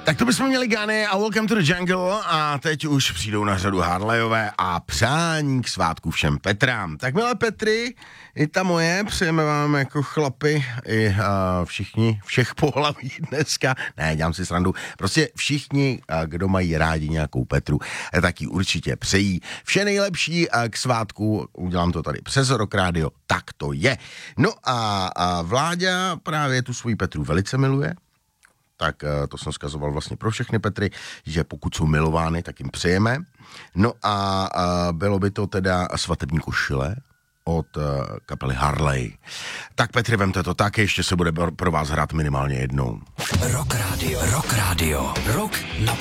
Tak to bychom měli Gany a Welcome to the Jungle a teď už přijdou na řadu Harleyové a přání k svátku všem Petrám. Tak milé Petry, i ta moje, přejeme vám jako chlapi i všichni, všech pohlaví dneska, ne, dělám si srandu, prostě všichni, kdo mají rádi nějakou Petru, tak ji určitě přejí. Vše nejlepší k svátku, udělám to tady přes Rock Radio, tak to je. No a Vláďa právě tu svoji Petru velice miluje. Tak to jsem vzkazoval vlastně pro všechny Petry, že pokud jsou milovány, tak jim přejeme. No a bylo by to teda svatební košile od kapely Harley. Tak Petry, vemte to tak, ještě se bude pro vás hrát minimálně jednou. Rock Radio, Rock Radio, Rock na